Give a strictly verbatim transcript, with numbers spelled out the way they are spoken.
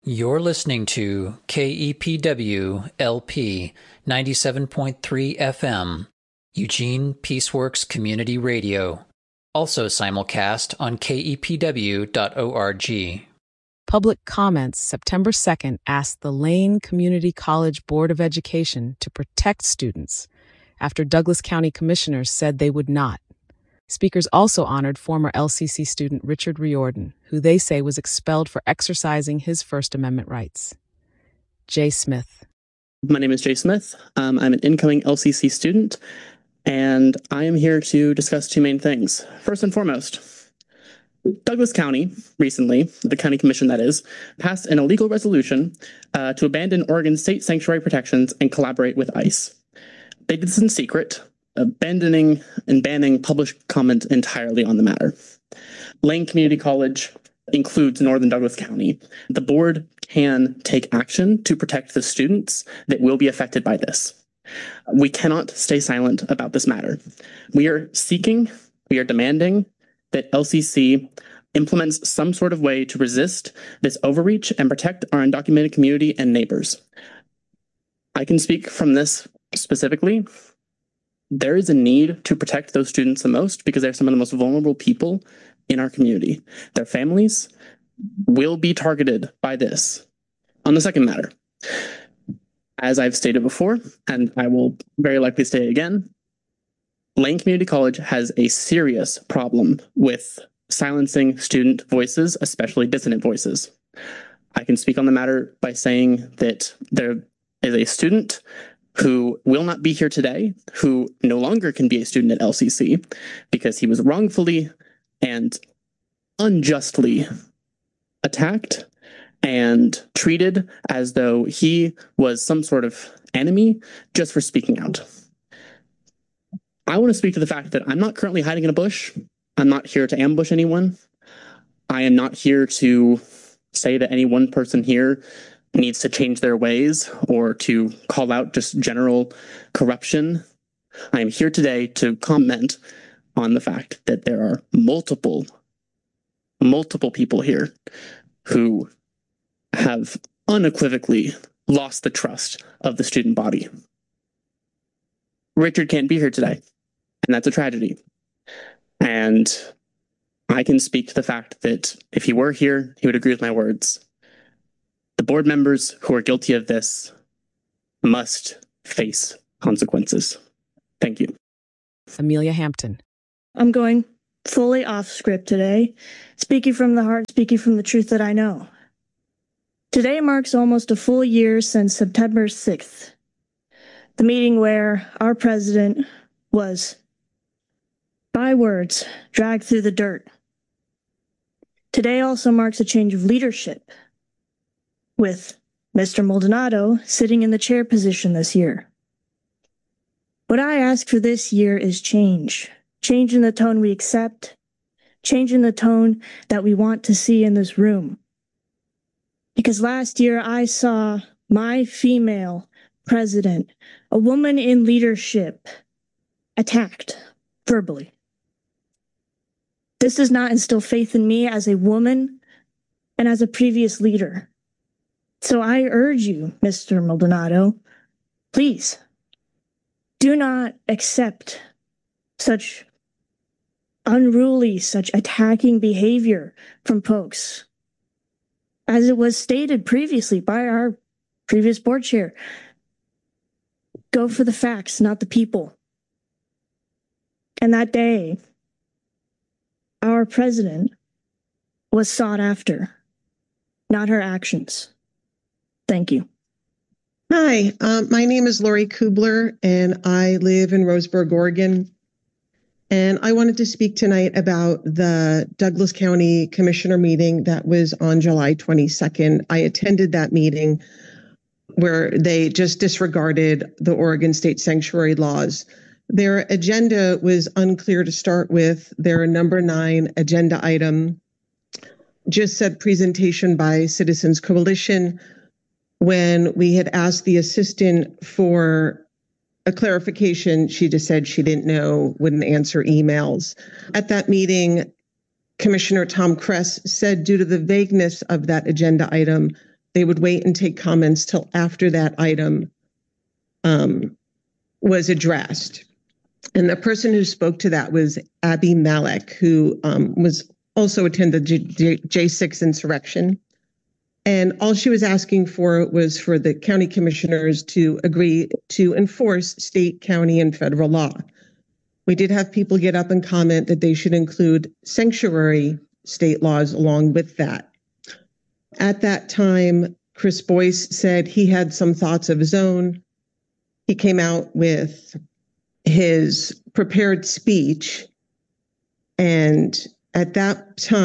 You're listening to K E P W L P ninety-seven point three F M, Eugene Peaceworks Community Radio, also simulcast on K E P W dot org. Public comments September second asked the Lane Community College Board of Education to protect students after Douglas County commissioners said they would not. Speakers also honored former L C C student Richard Riordan, who they say was expelled for exercising his First Amendment rights. Jay Smith. My name is Jay Smith. Um, I'm an incoming L C C student, and I am here to discuss two main things. First and foremost, Douglas County recently, the county commission that is, passed an illegal resolution uh, to abandon Oregon state sanctuary protections and collaborate with ICE. They did this in secret, abandoning and banning public comment entirely on the matter. Lane Community College includes Northern Douglas County. The board can take action to protect the students that will be affected by this. We cannot stay silent about this matter. We are seeking, we are demanding that L C C implements some sort of way to resist this overreach and protect our undocumented community and neighbors. I can speak from this specifically. There is a need to protect those students the most because they're some of the most vulnerable people in our community. Their families will be targeted by this. On the second matter, as I've stated before, and I will very likely say again, Lane Community College has a serious problem with silencing student voices, especially dissident voices. I can speak on the matter by saying that there is a student who will not be here today, who no longer can be a student at L C C because he was wrongfully and unjustly attacked and treated as though he was some sort of enemy just for speaking out. I want to speak to the fact that I'm not currently hiding in a bush. I'm not here to ambush anyone. I am not here to say that any one person here needs to change their ways or to call out just general corruption. I am here today to comment on the fact that there are multiple, multiple people here who have unequivocally lost the trust of the student body. Richard can't be here today, and that's a tragedy. And I can speak to the fact that if he were here, he would agree with my words. The board members who are guilty of this must face consequences. Thank you. Amelia Hampton. I'm going fully off script today, speaking from the heart, speaking from the truth that I know. Today marks almost a full year since September sixth, the meeting where our president was, by words, dragged through the dirt. Today also marks a change of leadership, with Mister Maldonado sitting in the chair position this year. What I ask for this year is change. Change in the tone we accept, change in the tone that we want to see in this room. Because last year I saw my female president, a woman in leadership, attacked verbally. This does not instill faith in me as a woman and as a previous leader. So I urge you, Mister Maldonado, please do not accept such unruly, such attacking behavior from folks. As it was stated previously by our previous board chair, go for the facts, not the people. And that day, our president was sought after, not her actions. Thank you. Hi, um, my name is Lori Kubler, and I live in Roseburg, Oregon. And I wanted to speak tonight about the Douglas County Commissioner meeting that was on July twenty-second. I attended that meeting where they just disregarded the Oregon state sanctuary laws. Their agenda was unclear to start with. Their number nine agenda item just said presentation by Citizens Coalition. When we had asked the assistant for a clarification, she just said she didn't know, wouldn't answer emails. At that meeting, Commissioner Tom Kress said due to the vagueness of that agenda item, they would wait and take comments till after that item um, was addressed. And the person who spoke to that was Abby Malik, who um, was also attended the J- J- J6 insurrection. And all she was asking for was for the county commissioners to agree to enforce state, county, and federal law. We did have people get up and comment that they should include sanctuary state laws along with that. At that time, Chris Boyce said he had some thoughts of his own. He came out with his prepared speech, and at that time,